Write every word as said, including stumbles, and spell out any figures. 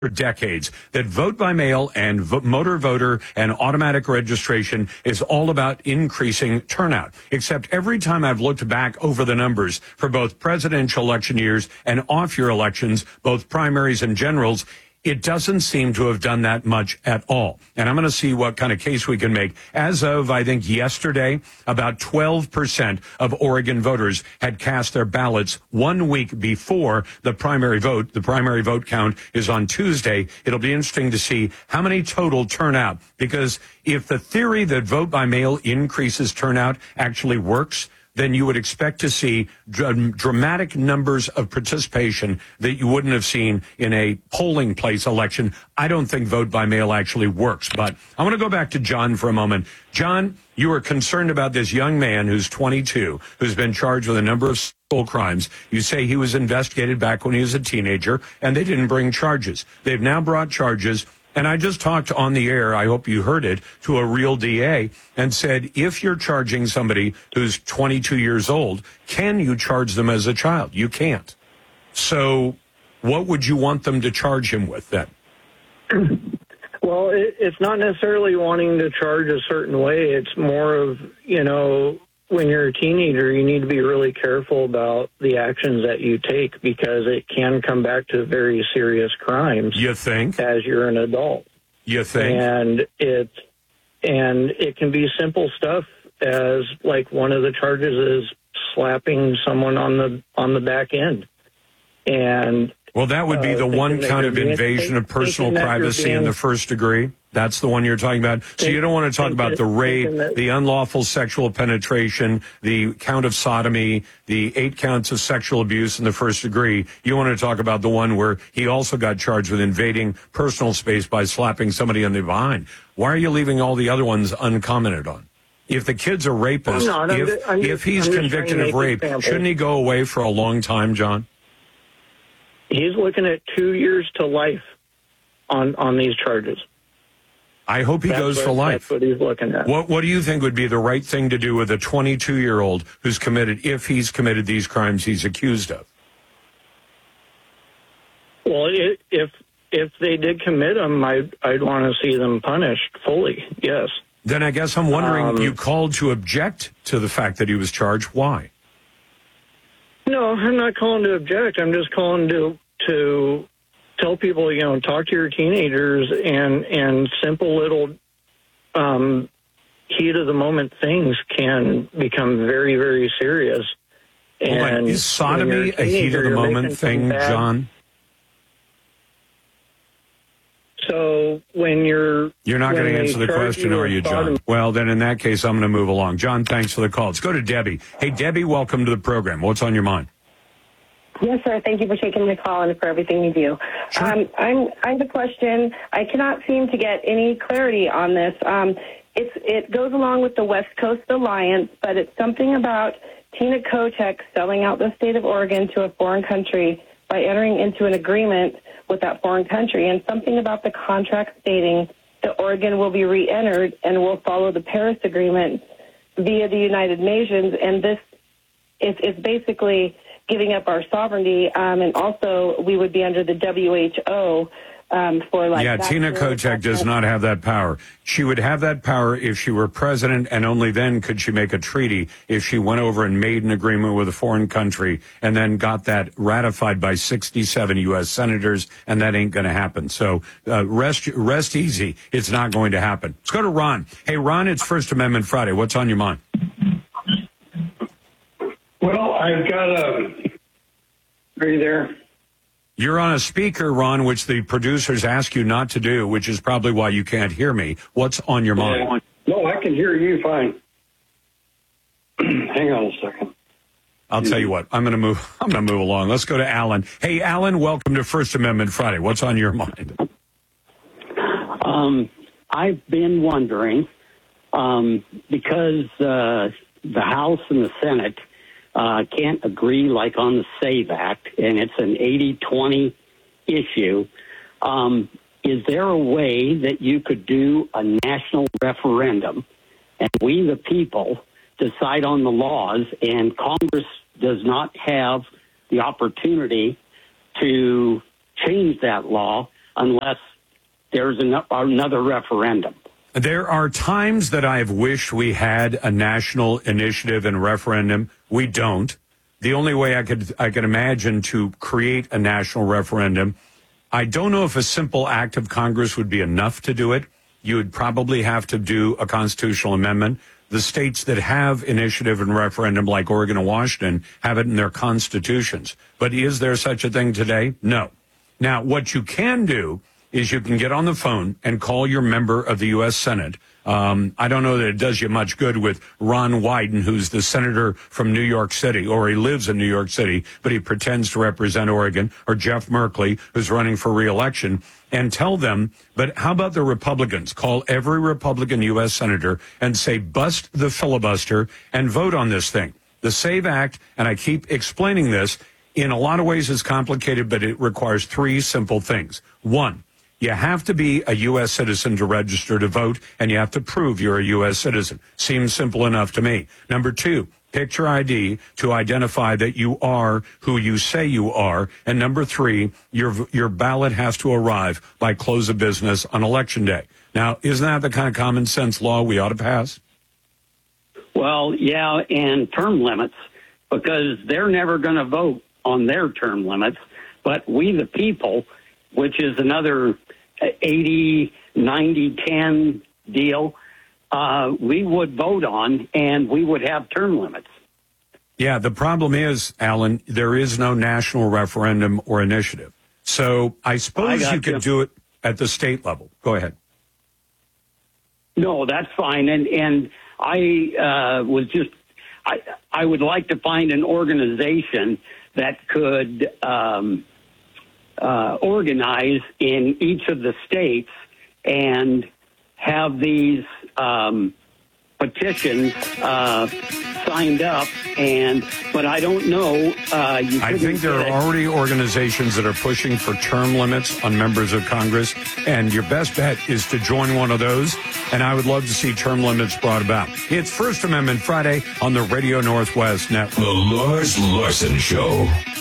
for decades that vote by mail and vo- motor voter and automatic registration is all about increasing turnout. Except every time I've looked back over the numbers for both presidential election years and off-year elections, both primaries and generals, it doesn't seem to have done that much at all. And I'm going to see what kind of case we can make. As of, I think, yesterday, about twelve percent of Oregon voters had cast their ballots one week before the primary vote. The primary vote count is on Tuesday. It'll be interesting to see how many total turn out. Because if the theory that vote by mail increases turnout actually works, then you would expect to see dr- dramatic numbers of participation that you wouldn't have seen in a polling place election. I don't think vote by mail actually works. But I want to go back to John for a moment. John, you are concerned about this young man who's twenty-two, who's been charged with a number of school crimes. You say he was investigated back when he was a teenager, and they didn't bring charges. They've now brought charges. And I just talked on the air, I hope you heard it, to a real D A and said, if you're charging somebody who's twenty-two years old, can you charge them as a child? You can't. So what would you want them to charge him with then? Well, it, it's not necessarily wanting to charge a certain way. It's more of, you know, when you're a teenager, you need to be really careful about the actions that you take because it can come back to very serious crimes. You think? As you're an adult. You think? And it's and it can be simple stuff as like one of the charges is slapping someone on the on the back end. And well, that would be uh, the one kind of invasion of personal privacy being, in the first degree. That's the one you're talking about. So you don't want to talk about the rape, the unlawful sexual penetration, the count of sodomy, the eight counts of sexual abuse in the first degree. You want to talk about the one where he also got charged with invading personal space by slapping somebody on the behind. Why are you leaving all the other ones uncommented on? If the kid's a rapist, no, no, if, just, just, if he's convicted of rape, shouldn't he go away for a long time, John? He's looking at two years to life on, on these charges. I hope he that's goes what, for life. That's what he's looking at. What What do you think would be the right thing to do with a twenty-two-year-old who's committed, if he's committed these crimes he's accused of? Well, it, if if they did commit them, I'd, I'd want to see them punished fully, yes. Then I guess I'm wondering, um, you called to object to the fact that he was charged. Why? No, I'm not calling to object. I'm just calling to to tell people, you know, talk to your teenagers and and simple little um, heat of the moment things can become very, very serious. And is sodomy a heat of the moment thing, John? So when you're you're not going to answer the question, are you, John? Well, then in that case, I'm going to move along. John, thanks for the call. Let's go to Debbie. Hey, Debbie, welcome to the program. What's on your mind? Yes, sir. Thank you for taking the call and for everything you do. Sure. Um, I'm, I have a question. I cannot seem to get any clarity on this. Um, it's, it goes along with the West Coast Alliance, but it's something about Tina Kotek selling out the state of Oregon to a foreign country by entering into an agreement with that foreign country, and something about the contract stating that Oregon will be re-entered and will follow the Paris Agreement via the United Nations, and this is, is basically giving up our sovereignty, um, and also we would be under the W H O um, for like... Yeah, Tina Kotek does not have that power. She would have that power if she were president, and only then could she make a treaty if she went over and made an agreement with a foreign country and then got that ratified by sixty-seven U S senators, and that ain't going to happen. So uh, rest, rest easy. It's not going to happen. Let's go to Ron. Hey, Ron, it's First Amendment Friday. What's on your mind? Well, I've got a... Are you there? You're on a speaker, Ron, which the producers ask you not to do, which is probably why you can't hear me. What's on your mind? Yeah. No, I can hear you fine. Hang on a second. I'll tell you what. I'm going to move. I'm going to move along. Let's go to Alan. Hey, Alan, welcome to First Amendment Friday. What's on your mind? Um, I've been wondering um, because uh, the House and the Senate Uh, can't agree like on the SAVE Act, and it's an eighty twenty issue. Um, is there a way that you could do a national referendum and we, the people, decide on the laws, and Congress does not have the opportunity to change that law unless there's an, another referendum. There are times that I have wished we had a national initiative and referendum. We don't. The only way I could I could imagine to create a national referendum, I don't know if a simple act of Congress would be enough to do it. You would probably have to do a constitutional amendment. The states that have initiative and referendum, like Oregon and Washington, have it in their constitutions. But is there such a thing today? No. Now, what you can do is you can get on the phone and call your member of the U S Senate. Um, I don't know that it does you much good with Ron Wyden, who's the senator from New York City, or he lives in New York City, but he pretends to represent Oregon, or Jeff Merkley, who's running for re-election, and tell them, but how about the Republicans? Call every Republican U S senator and say, bust the filibuster and vote on this thing. The SAVE Act, and I keep explaining this, in a lot of ways is complicated, but it requires three simple things. One, you have to be a U S citizen to register to vote, and you have to prove you're a U S citizen. Seems simple enough to me. Number two, picture I D to identify that you are who you say you are. And number three, your your ballot has to arrive by close of business on Election Day. Now, isn't that the kind of common sense law we ought to pass? Well, yeah, and term limits, because they're never going to vote on their term limits. But we, the people, which is another eighty, ninety, ten deal, uh, we would vote on, and we would have term limits. Yeah, the problem is, Alan, there is no national referendum or initiative. So I suppose I you could you. do it at the state level. Go ahead. No, that's fine. And and I uh, was just, I, I would like to find an organization that could um, uh, organize in each of the states and have these um, petitions uh, signed up. And but I don't know. Uh, you I think there are already organizations that are pushing for term limits on members of Congress, and your best bet is to join one of those. And I would love to see term limits brought about. It's First Amendment Friday on the Radio Northwest Network. The Lars Larson Show.